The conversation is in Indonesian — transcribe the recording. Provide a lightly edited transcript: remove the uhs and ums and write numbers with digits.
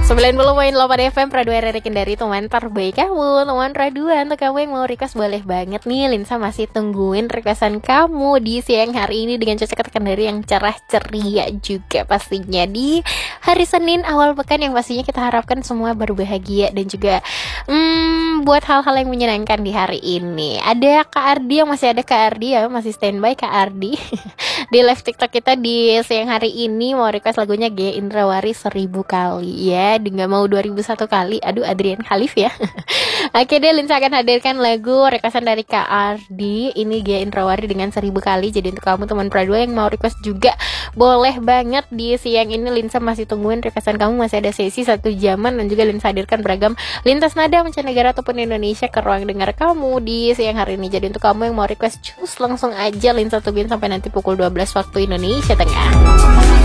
90.8 FM Radu RRI Kendari, teman terbaik kamu, teman raduan. Untuk kamu yang mau request boleh banget nih. Linsa masih tungguin requestan kamu di siang hari ini dengan cuaca kata Kendari yang cerah ceria juga pastinya di hari Senin awal pekan yang pastinya kita harapkan semua berbahagia dan juga buat hal-hal yang menyenangkan di hari ini. Ada Kak Ardi, yang masih ada Kak Ardi ya, masih standby Kak Ardi di live TikTok kita di siang hari ini mau request lagunya G Indrawari 1000 kali ya, nggak mau 2001 kali. Aduh, Adrian Khalif ya. Oke deh, Linsa akan hadirkan lagu requestan dari Kak Ardi. Ini G Indrawari dengan 1000 kali. Jadi untuk kamu teman Pradua yang mau request juga boleh banget di siang ini. Linsa masih tungguin requestan kamu, masih ada sesi 1 jaman dan juga Linsa hadirkan beragam lintas nada mancanegara ataupun Indonesia ke ruang dengar kamu di siang hari ini. Jadi untuk kamu yang mau request, cus langsung aja Linsa tungguin sampai nanti pukul 12 waktu Indonesia Tengah.